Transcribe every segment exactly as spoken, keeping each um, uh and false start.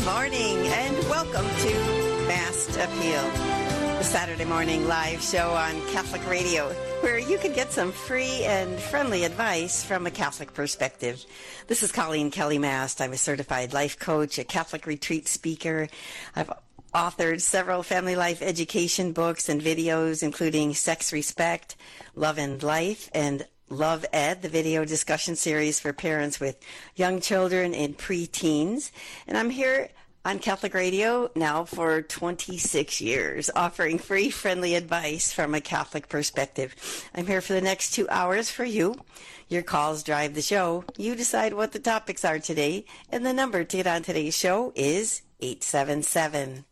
morning and welcome to Mass Appeal, the Saturday morning live show on Catholic Radio, where you can get some free and friendly advice from a Catholic perspective. This is Colleen Kelly Mast. I'm a certified life coach, a Catholic retreat speaker. I've authored several family life education books and videos, including Sex Respect, Love and Life, and Love Ed, the video discussion series for parents with young children and pre-teens. And I'm here on Catholic Radio now for twenty-six years, offering free, friendly advice from a Catholic perspective. I'm here for the next two hours for you. Your calls drive the show. You decide what the topics are today. And the number to get on today's show is eight seven seven,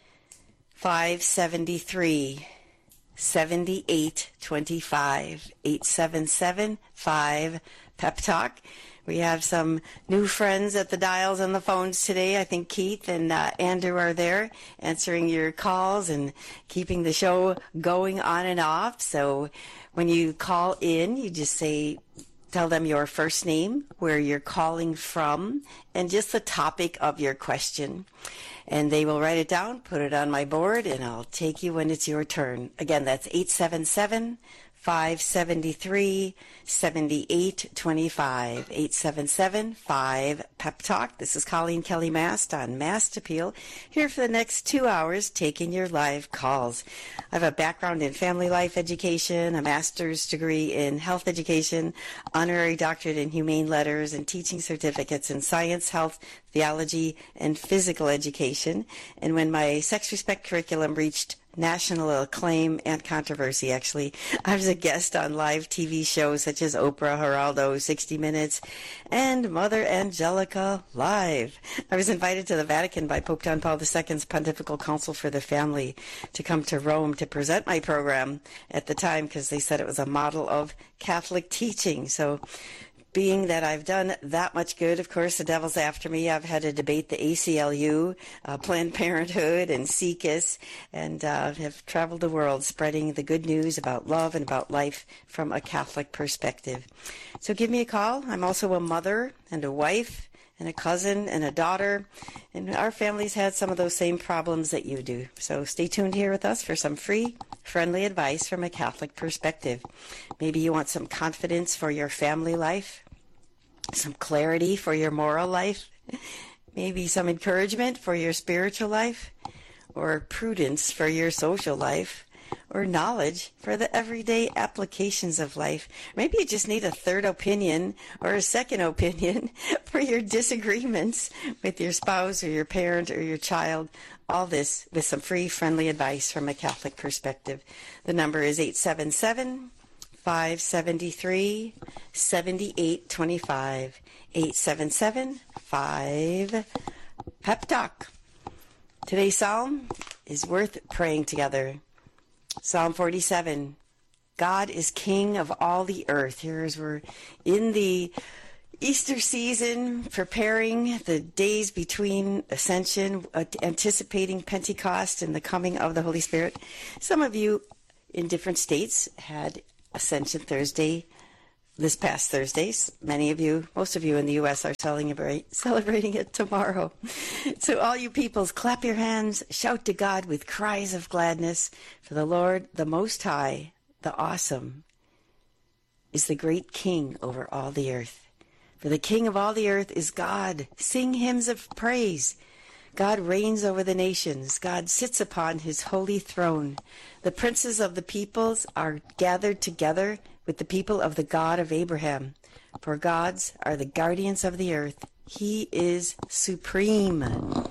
five seven three, seventy-eight twenty-five, eight seven seven, five, Pep Talk. We have some new friends at the dials and the phones today. I think Keith and uh, Andrew are there answering your calls and keeping the show going on and off. So when you call in, you just say, tell them your first name, where you're calling from, and just the topic of your question. And they will write it down, put it on my board, and I'll take you when it's your turn. Again, that's eight seven seven, five seven three, seventy-eight twenty-five, eight seven seven, five, Pep Talk. This is Colleen Kelly Mast on Mast Appeal, here for the next two hours, taking your live calls. I have a background in family life education, a master's degree in health education, honorary doctorate in humane letters, and teaching certificates in science, health, theology, and physical education. And when my Sex Respect curriculum reached national acclaim and controversy, actually, I was a guest on live T V shows such as Oprah, Geraldo, sixty minutes, and Mother Angelica Live. I was invited to the Vatican by Pope John Paul the Second's Pontifical Council for the Family to come to Rome to present my program at the time, because they said it was a model of Catholic teaching. So being that I've done that much good, of course, the devil's after me. I've had to debate the A C L U, uh, Planned Parenthood, and S E C U S, and uh, have traveled the world spreading the good news about love and about life from a Catholic perspective. So give me a call. I'm also a mother and a wife and a cousin and a daughter, and our family's had some of those same problems that you do. So stay tuned here with us for some free, friendly advice from a Catholic perspective. Maybe you want some confidence for your family life, some clarity for your moral life, maybe some encouragement for your spiritual life, or prudence for your social life, or knowledge for the everyday applications of life. Maybe you just need a third opinion or a second opinion for your disagreements with your spouse or your parent or your child. All this with some free, friendly advice from a Catholic perspective. The number is eight seven seven, five seven three, seventy-eight twenty-five, eight seven seven, five, Pep Talk. Today's psalm is worth praying together. Psalm forty-seven, God is King of all the earth. Here as we're in the Easter season, preparing the days between Ascension, uh, anticipating Pentecost and the coming of the Holy Spirit. Some of you in different states had Ascension Thursday this past Thursday. Many of you, most of you in the U S are celebrate, celebrating it tomorrow. So all you peoples, clap your hands, shout to God with cries of gladness, for the Lord, the Most High, the Awesome, is the great King over all the earth. For the King of all the earth is God. Sing hymns of praise. God reigns over the nations. God sits upon his holy throne. The princes of the peoples are gathered together with the people of the God of Abraham. For gods are the guardians of the earth. He is supreme. And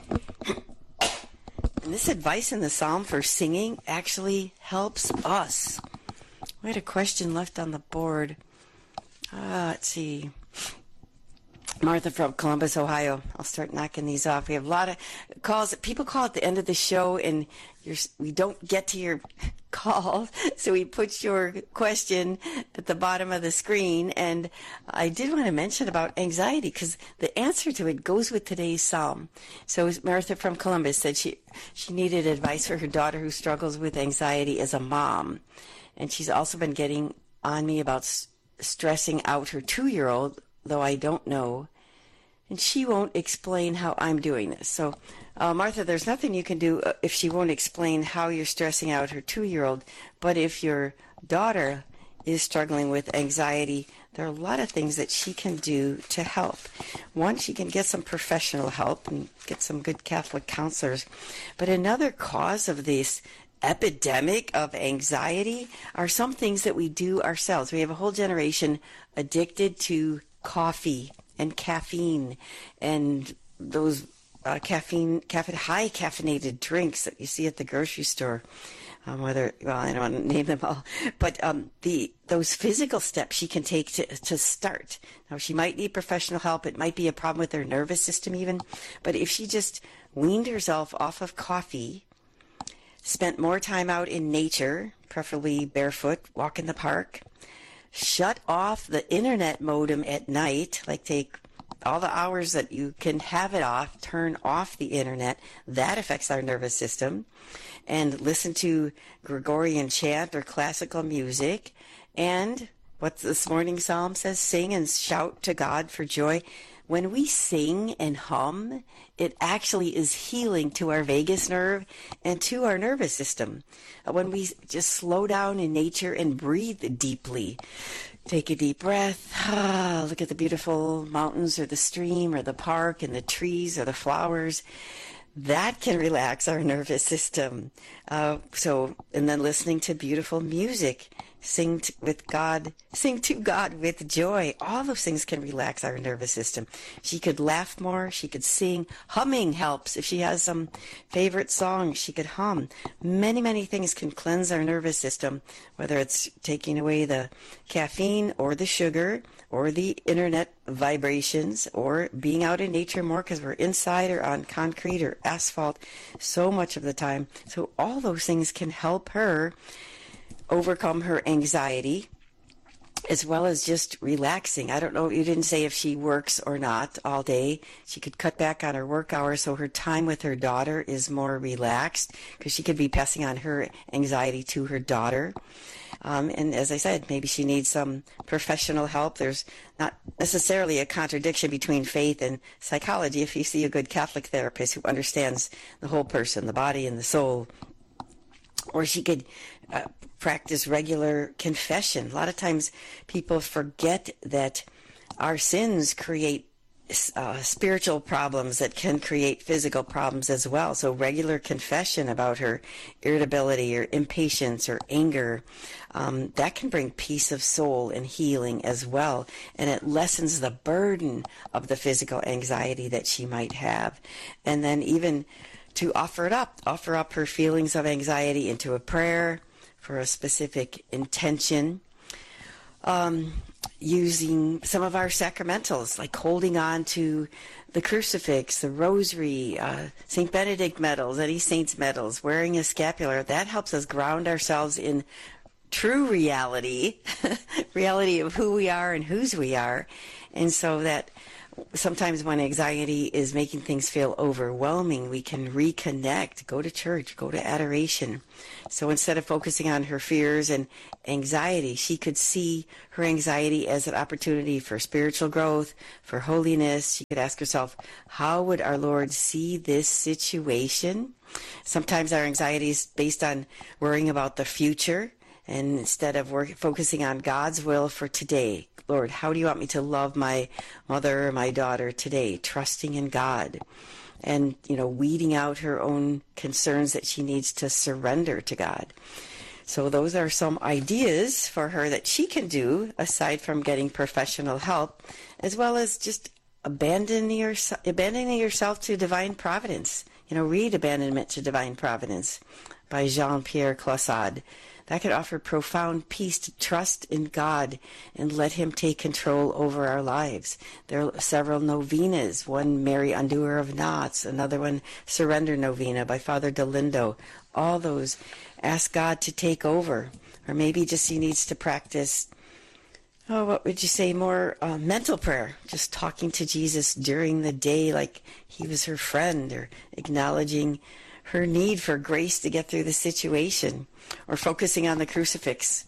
this advice in the psalm for singing actually helps us. We had a question left on the board. Uh, let's see. Martha from Columbus, Ohio. I'll start knocking these off. We have a lot of calls. People call at the end of the show, and you're, we don't get to your call, so we put your question at the bottom of the screen. And I did want to mention about anxiety, because the answer to it goes with today's psalm. So Martha from Columbus said she, she needed advice for her daughter who struggles with anxiety as a mom. And she's also been getting on me about s- stressing out her two-year-old, though I don't know and she won't explain how I'm doing this. So, uh, Martha, there's nothing you can do if she won't explain how you're stressing out her two-year-old. But if your daughter is struggling with anxiety, there are a lot of things that she can do to help. One, she can get some professional help and get some good Catholic counselors. But another cause of this epidemic of anxiety are some things that we do ourselves. We have a whole generation addicted to coffee and caffeine and those uh, caffeine, caffeine, high caffeinated drinks that you see at the grocery store. Um, whether, well, I don't want to name them all, but um, the those physical steps she can take to, to start. Now, she might need professional help. It might be a problem with her nervous system even. But if she just weaned herself off of coffee, spent more time out in nature, preferably barefoot, walk in the park, shut off the internet modem at night, like take all the hours that you can have it off, turn off the internet, that affects our nervous system, and listen to Gregorian chant or classical music, and what this morning psalm says, sing and shout to God for joy. When we sing and hum, it actually is healing to our vagus nerve and to our nervous system. When we just slow down in nature and breathe deeply, take a deep breath, ah, look at the beautiful mountains or the stream or the park and the trees or the flowers, that can relax our nervous system. Uh, so, and then listening to beautiful music, sing t- with God, sing to God with joy. All those things can relax our nervous system. She could laugh more. She could sing. Humming helps. If she has some favorite song, she could hum. Many, many things can cleanse our nervous system, whether it's taking away the caffeine or the sugar or the internet vibrations or being out in nature more because we're inside or on concrete or asphalt so much of the time. So all those things can help her overcome her anxiety, as well as just relaxing. I don't know, you didn't say if she works or not all day. She could cut back on her work hours so her time with her daughter is more relaxed, because she could be passing on her anxiety to her daughter. Um, and as I said, maybe she needs some professional help. There's not necessarily a contradiction between faith and psychology if you see a good Catholic therapist who understands the whole person, the body and the soul. Or she could uh, practice regular confession. A lot of times people forget that our sins create uh, spiritual problems that can create physical problems as well. So regular confession about her irritability or impatience or anger, um, that can bring peace of soul and healing as well. And it lessens the burden of the physical anxiety that she might have. And then even to offer it up, offer up her feelings of anxiety into a prayer for a specific intention, um, using some of our sacramentals, like holding on to the crucifix, the rosary, uh, Saint Benedict medals, any saint's medals, wearing a scapular. That helps us ground ourselves in true reality, reality of who we are and whose we are. And so that sometimes when anxiety is making things feel overwhelming, we can reconnect, go to church, go to adoration. So instead of focusing on her fears and anxiety, she could see her anxiety as an opportunity for spiritual growth, for holiness. She could ask herself, how would our Lord see this situation? Sometimes our anxiety is based on worrying about the future, and instead of work, focusing on God's will for today. Lord, how do you want me to love my mother or my daughter today? Trusting in God. And, you know, weeding out her own concerns that she needs to surrender to God. So those are some ideas for her that she can do, aside from getting professional help, as well as just abandoning, your, abandoning yourself to divine providence. You know, read Abandonment to Divine Providence by Jean-Pierre Caussade. That could offer profound peace to trust in God and let Him take control over our lives. There are several novenas, one Mary Undoer of Knots, another one Surrender Novena by Father Dolindo. All those ask God to take over. Or maybe just he needs to practice, oh, what would you say, more uh, mental prayer, just talking to Jesus during the day like he was her friend, or acknowledging her need for grace to get through the situation, or focusing on the crucifix,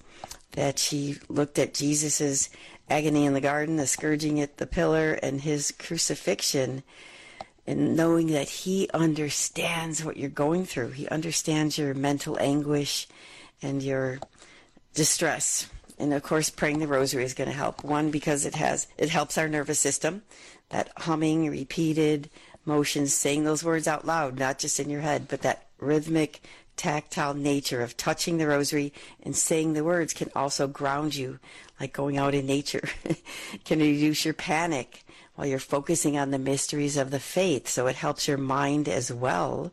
that she looked at Jesus's agony in the garden, the scourging at the pillar, and his crucifixion, and knowing that he understands what you're going through. He understands your mental anguish and your distress. And of course, praying the rosary is going to help. One, because it has it helps our nervous system. That humming, repeated motions, saying those words out loud, not just in your head, but that rhythmic, tactile nature of touching the rosary and saying the words can also ground you, like going out in nature. Can reduce your panic while you're focusing on the mysteries of the faith. So it helps your mind as well.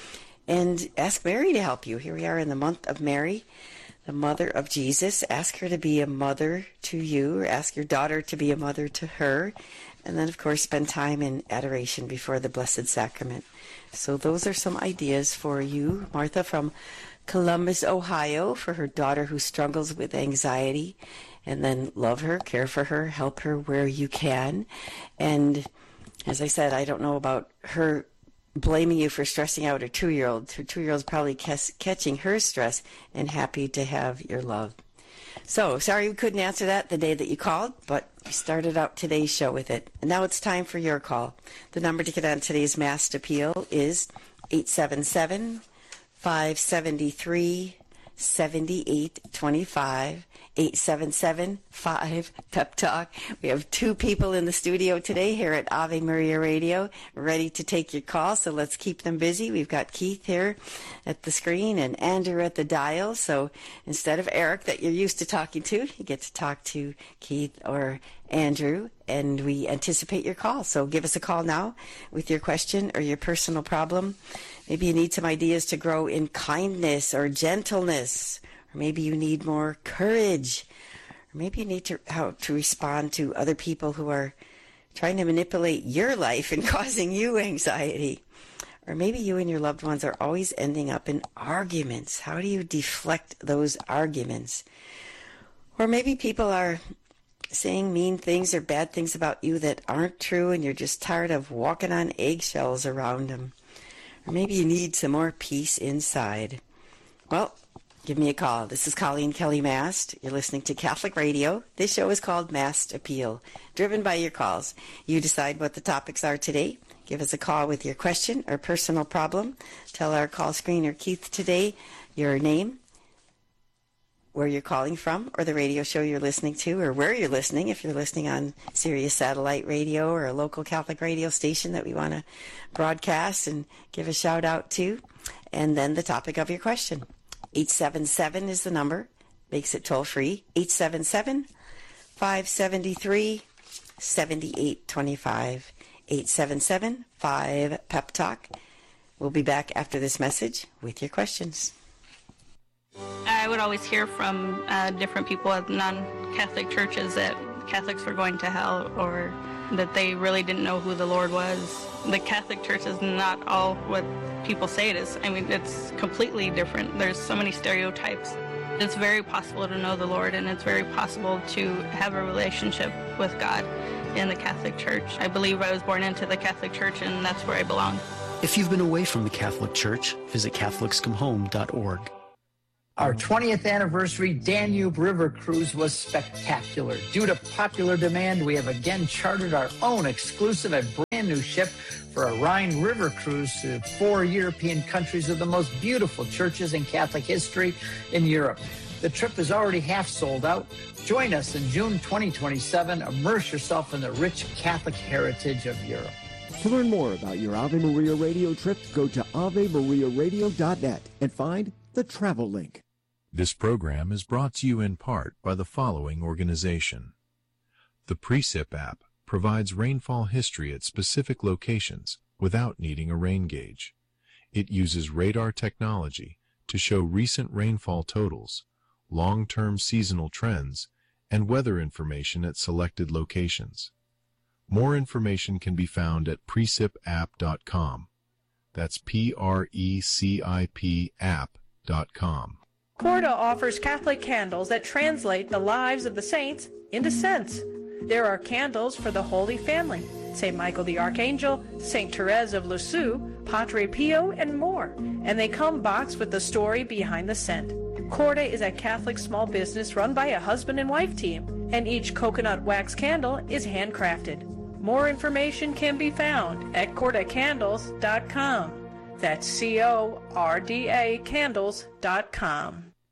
And ask Mary to help you. Here we are in the month of Mary, the mother of Jesus. Ask her to be a mother to you, or ask your daughter to be a mother to her. And then, of course, spend time in adoration before the Blessed Sacrament. So those are some ideas for you, Martha from Columbus, Ohio, for her daughter who struggles with anxiety. And then love her, care for her, help her where you can. And as I said, I don't know about her blaming you for stressing out her two-year-old. Her two-year-old's probably catching her stress and happy to have your love. So, sorry we couldn't answer that the day that you called, but we started out today's show with it. And now it's time for your call. The number to get on today's Mass Appeal is eight seven seven, five seven three, seven eight two five. eight seven seven, five, Pep Talk. We have two people in the studio today here at Ave Maria Radio ready to take your call, so let's keep them busy. We've got Keith here at the screen and Andrew at the dial, so instead of Eric that you're used to talking to, you get to talk to Keith or Andrew, and we anticipate your call. So give us a call now with your question or your personal problem. Maybe you need some ideas to grow in kindness or gentleness. Maybe you need more courage, or maybe you need to how to respond to other people who are trying to manipulate your life and causing you anxiety. Or maybe you and your loved ones are always ending up in arguments. How do you deflect those arguments? Or maybe people are saying mean things or bad things about you that aren't true, and you're just tired of walking on eggshells around them. Or maybe you need some more peace inside. Well, give me a call. This is Colleen Kelly Mast. You're listening to Catholic Radio. This show is called Mast Appeal, driven by your calls. You decide what the topics are today. Give us a call with your question or personal problem. Tell our call screener, Keith, today your name, where you're calling from, or the radio show you're listening to, or where you're listening, if you're listening on Sirius Satellite Radio or a local Catholic radio station that we want to broadcast and give a shout out to, and then the topic of your question. eight seven seven is the number. Makes it toll-free. eight seven seven, five seven three, seven eight two five. eight seven seven, five, Pep Talk. We'll be back after this message with your questions. I would always hear from uh, different people at non-Catholic churches that Catholics were going to hell, or that they really didn't know who the Lord was. The Catholic Church is not all what people say it is. I mean, it's completely different. There's so many stereotypes. It's very possible to know the Lord, and it's very possible to have a relationship with God in the Catholic Church. I believe I was born into the Catholic Church, and that's where I belong. If you've been away from the Catholic Church, visit Catholics Come Home dot org. Our twentieth anniversary Danube River Cruise was spectacular. Due to popular demand, we have again chartered our own exclusive and brand new ship for a Rhine River cruise to four European countries with the most beautiful churches in Catholic history in Europe. The trip is already half sold out. Join us in June twenty twenty-seven. Immerse yourself in the rich Catholic heritage of Europe. To learn more about your Ave Maria radio trip, go to ave maria radio dot net and find the travel link. This program is brought to you in part by the following organization. The Precip app provides rainfall history at specific locations without needing a rain gauge. It uses radar technology to show recent rainfall totals, long-term seasonal trends, and weather information at selected locations. More information can be found at precip app dot com. That's P R E C I P app dot com. Corda offers Catholic candles that translate the lives of the saints into scents. There are candles for the Holy Family, Saint Michael the Archangel, Saint Therese of Lisieux, Padre Pio, and more. And they come boxed with the story behind the scent. Corda is a Catholic small business run by a husband and wife team, and each coconut wax candle is handcrafted. More information can be found at corda candles dot com. That's C O R D A candles dot com.